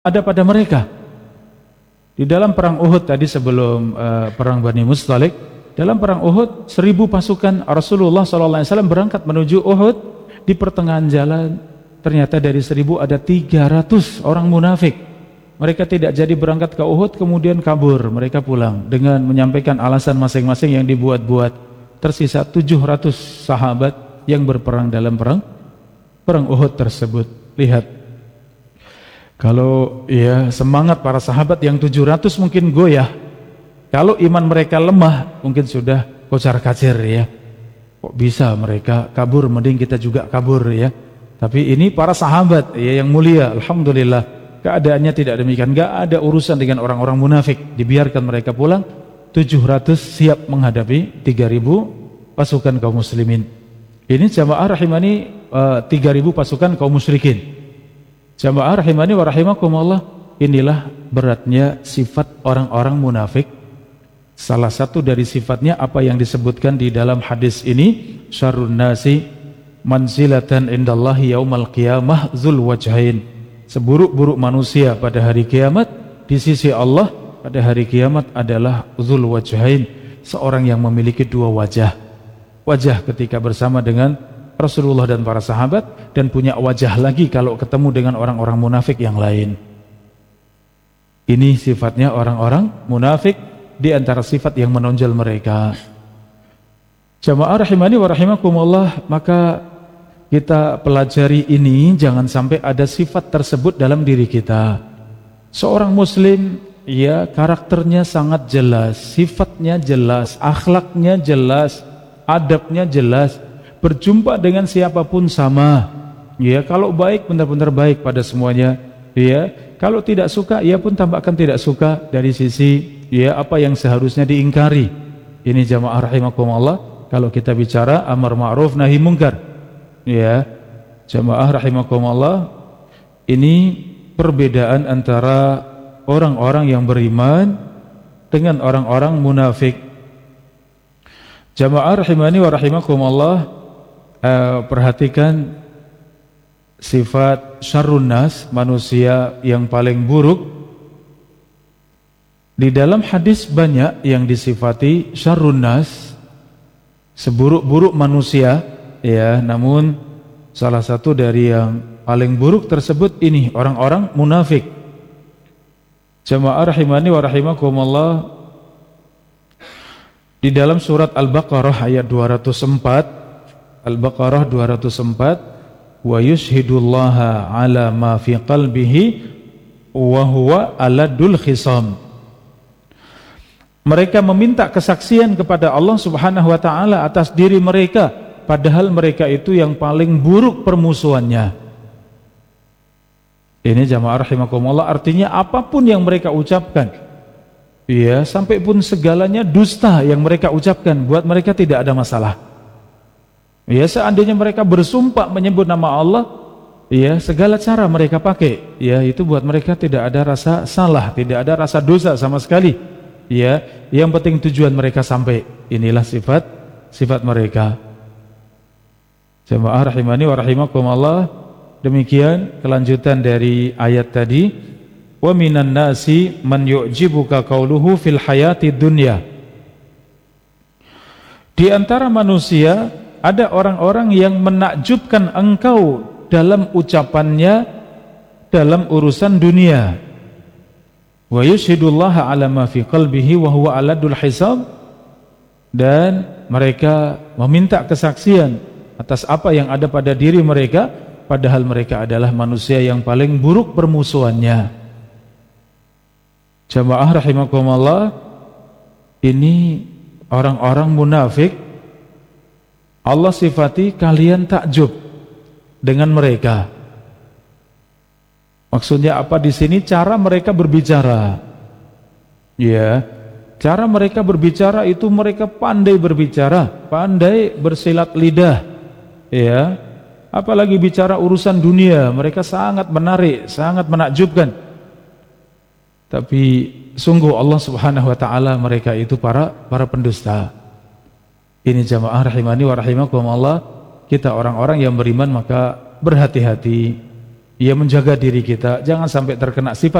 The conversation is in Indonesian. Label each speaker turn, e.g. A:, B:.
A: ada pada mereka. Di dalam perang Uhud tadi sebelum perang Bani Mustalik, dalam perang Uhud 1000 pasukan Rasulullah SAW berangkat menuju Uhud. Di pertengahan jalan ternyata dari 1000 ada 300 orang munafik. Mereka tidak jadi berangkat ke Uhud, kemudian kabur, mereka pulang dengan menyampaikan alasan masing-masing yang dibuat-buat. Tersisa 700 sahabat yang berperang dalam perang Uhud tersebut. Lihat, kalau ya semangat para sahabat yang 700 mungkin goyah. Kalau iman mereka lemah mungkin sudah kocar-kacir ya. Kok bisa mereka kabur, mending kita juga kabur ya. Tapi ini para sahabat ya yang mulia, alhamdulillah. Keadaannya tidak demikian, gak ada urusan dengan orang-orang munafik. Dibiarkan mereka pulang, 700 siap menghadapi 3000 pasukan kaum muslimin. Ini jamaah rahimani 3000 pasukan kaum musyrikin. Jamaah rahimani wa rahimakumullah, inilah beratnya sifat orang-orang munafik. Salah satu dari sifatnya apa yang disebutkan di dalam hadis ini, syarrun nasi manzilatan indallahi yaumal qiyamah dzul wajhain. Seburuk-buruk manusia pada hari kiamat di sisi Allah pada hari kiamat adalah dzul wajhain, seorang yang memiliki dua wajah. Wajah ketika bersama dengan Rasulullah dan para sahabat, dan punya wajah lagi kalau ketemu dengan orang-orang munafik yang lain. Ini sifatnya orang-orang munafik, di antara sifat yang menonjol mereka. Jamaah rahimani wa rahimakumullah, maka kita pelajari ini, jangan sampai ada sifat tersebut dalam diri kita. Seorang muslim ya karakternya sangat jelas, sifatnya jelas, akhlaknya jelas, adabnya jelas, berjumpa dengan siapapun sama. Ya, kalau baik benar-benar baik pada semuanya. Ya, kalau tidak suka, ia pun tampakkan tidak suka dari sisi ya apa yang seharusnya diingkari. Ini jamaah rahimakumullah, kalau kita bicara amar ma'ruf nahi mungkar. Ya, jamaah rahimakumullah, ini perbedaan antara orang-orang yang beriman dengan orang-orang munafik. Jamaah rahimani wa rahimakumullah, perhatikan sifat syarrun nas, manusia yang paling buruk. Di dalam hadis banyak yang disifati syarrun nas, seburuk-buruk manusia ya, namun salah satu dari yang paling buruk tersebut ini orang-orang munafik. Jamaah rahimani wa rahimakumullah, di dalam surat Al-Baqarah ayat 204, Al-Baqarah 204, wa yushhidullaha ala ma fi qalbihi wa huwa aladul khisam. Mereka meminta kesaksian kepada Allah Subhanahu wa taala atas diri mereka, padahal mereka itu yang paling buruk permusuhannya. Ini jamaah rahimakumullah, artinya apapun yang mereka ucapkan, ya, sampai pun segalanya dusta yang mereka ucapkan, buat mereka tidak ada masalah. Ya, seandainya mereka bersumpah menyebut nama Allah, ya, segala cara mereka pakai, ya, itu buat mereka tidak ada rasa salah, tidak ada rasa dosa sama sekali. Ya, yang penting tujuan mereka sampai. Inilah sifat mereka. Jamaah rahimani wa rahimakumullah, demikian kelanjutan dari ayat tadi. Wa minan nasi man yu'jibuka qauluhu fil hayati dunya. Di antara manusia ada orang-orang yang menakjubkan engkau dalam ucapannya dalam urusan dunia. Wa yushhidullaha ala ma fi qalbihi wa huwa aladul hisab, dan mereka meminta kesaksian atas apa yang ada pada diri mereka, padahal mereka adalah manusia yang paling buruk permusuhannya. Jamaah rahimakumullah, ini orang-orang munafik Allah sifati kalian takjub dengan mereka. Maksudnya apa di sini? Cara mereka berbicara. Ya, cara mereka berbicara itu mereka pandai berbicara, pandai bersilat lidah. Ya, apalagi bicara urusan dunia, mereka sangat menarik, sangat menakjubkan. Tapi sungguh Allah Subhanahu wa taala mereka itu para pendusta. Ini jamaah rahimani wa rahimakumullah, kita orang-orang yang beriman maka berhati-hati. ia menjaga diri kita, jangan sampai terkena sifat